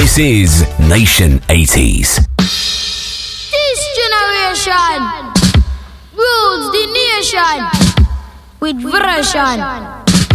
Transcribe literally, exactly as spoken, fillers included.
This is Nation eighties. This generation rules the nation with version.